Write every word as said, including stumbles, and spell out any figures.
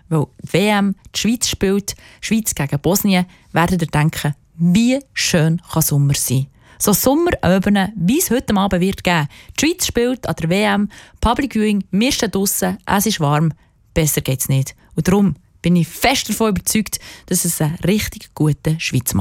weil die W M die Schweiz spielt, Schweiz gegen Bosnien, werdet ihr denken, wie schön kann Sommer sein. So Sommerabende, wie es heute Abend wird geben. Die Schweiz spielt an der W M, Public Viewing, wir stehen draussen, es ist warm, besser geht's nicht. Und darum bin ich fest davon überzeugt, dass es ein richtig guter Schweiz